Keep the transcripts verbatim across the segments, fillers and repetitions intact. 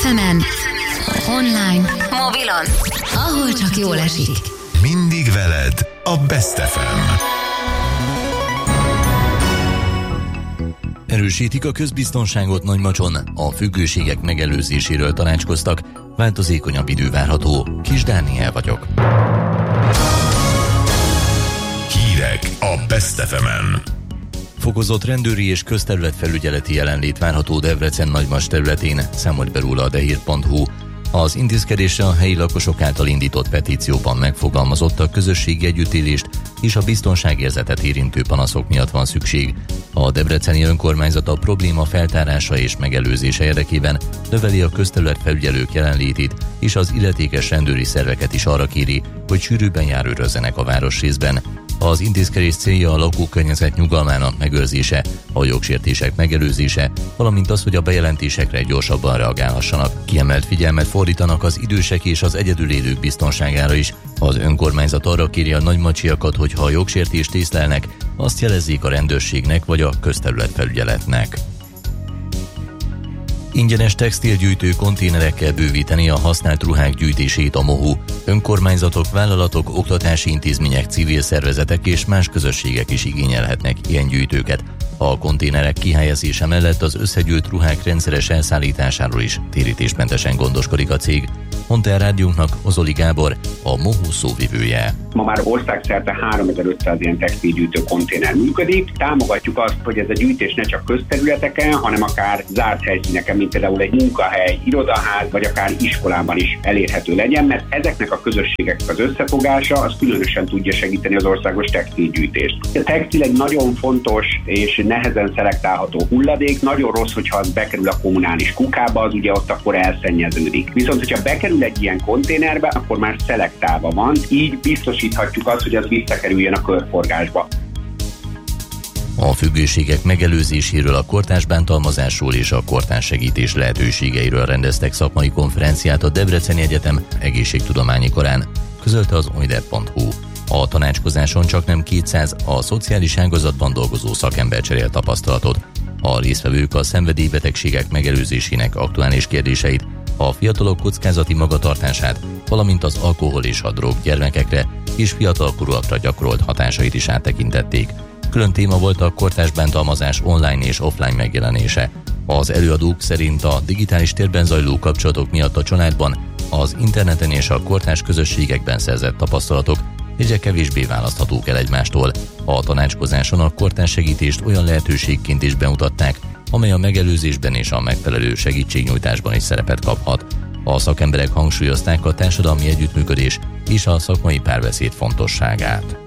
ef emen, online, mobilon, ahol csak jól esik. Mindig veled a Best ef em. Erősítik a közbiztonságot Nagymacson, a függőségek megelőzéséről tanácskoztak, változékonyabb idő várható. Kis Dániel vagyok. Hírek a Best ef emen. Fokozott rendőri és közterületfelügyeleti jelenlét várható Debrecen Nagymas területén, számolt be róla a dehír pont hu. Az intézkedésre a helyi lakosok által indított petícióban megfogalmazott a közösségi együttélést és a biztonságérzetet érintő panaszok miatt van szükség. A debreceni önkormányzat a probléma feltárása és megelőzése érdekében növeli a közterületfelügyelők jelenlétét, és az illetékes rendőri szerveket is arra kéri, hogy sűrűbben járőrözzenek a városrészben. Az intézkedés célja a lakókörnyezet nyugalmának megőrzése, a jogsértések megelőzése, valamint az, hogy a bejelentésekre gyorsabban reagálhassanak. Kiemelt figyelmet fordítanak az idősek és az egyedül élők biztonságára is. Az önkormányzat arra kéri a nagymacsiakat, hogy ha a jogsértést észlelnek, azt jelezzék a rendőrségnek vagy a közterületfelügyeletnek. Ingyenes textilgyűjtő konténerekkel bővíteni a használt ruhák gyűjtését a MOHU. Önkormányzatok, vállalatok, oktatási intézmények, civil szervezetek és más közösségek is igényelhetnek ilyen gyűjtőket. A konténerek kihelyezése mellett az összegyűjt ruhák rendszeres elszállításáról is térítésmentesen gondoskodik a cég, mondta el rádiónknak Ozoli Gábor, a MOHU szóvivője. Ma már országszerte háromezer-ötszáz ilyen textilgyűjtő konténer működik. Támogatjuk azt, hogy ez a gyűjtés ne csak közterületeken, hanem akár zárt helyszíneken, mint például egy munkahely, irodaház, vagy akár iskolában is elérhető legyen, mert ezeknek a közösségeknek az összefogása az különösen tudja segíteni az országos textilgyűjtést. A textil egy nagyon fontos és nehezen szelektálható hulladék, nagyon rossz, hogyha az bekerül a kommunális kukába, az ugye ott akkor elszennyeződik. Viszont, hogyha bekerül egy ilyen konténerbe, akkor már szelektálva van, így biztosíthatjuk azt, hogy az visszakerüljön a körforgásba. A függőségek megelőzéséről, a kortárs bántalmazásról és a kortárs segítés lehetőségeiről rendeztek szakmai konferenciát a Debreceni Egyetem egészségtudományi karán, közölte az oider pont hu. A tanácskozáson csaknem kétszáz a szociális ágazatban dolgozó szakember cserélt tapasztalatot. A résztvevők a szenvedélybetegségek megelőzésének aktuális kérdéseit, a fiatalok kockázati magatartását, valamint az alkohol és a drog gyermekekre és fiatalkorúakra gyakorolt hatásait is áttekintették. Külön téma volt a kortárs bántalmazás online és offline megjelenése. Az előadók szerint a digitális térben zajló kapcsolatok miatt a családban, az interneten és a kortárs közösségekben szerzett tapasztalatok egyre kevésbé választhatók el egymástól. A tanácskozáson a kortárs segítést olyan lehetőségként is bemutatták, amely a megelőzésben és a megfelelő segítségnyújtásban is szerepet kaphat. A szakemberek hangsúlyozták a társadalmi együttműködés és a szakmai párbeszéd fontosságát.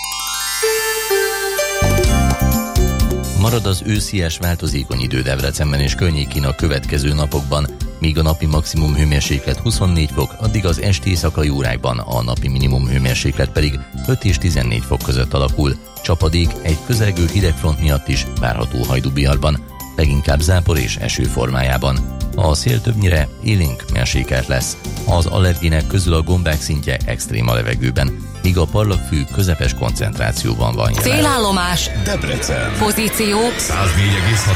Marad az őszies változékony idő Debrecenben és környékén a következő napokban, míg a napi maximum hőmérséklet huszonnégy fok, addig az esti éjszakai órákban a napi minimum hőmérséklet pedig öt és tizennégy fok között alakul. Csapadék egy közelgő hidegfront miatt is várható Hajdúbiharban, leginkább zápor és eső formájában. A szél többnyire élénk mérsékelt lesz. Az allergének közül a gombák szintje extrém a levegőben, míg a parlagfű közepes koncentrációban van jelen. Célállomás Debrecen. Pozíció száz négy egész hat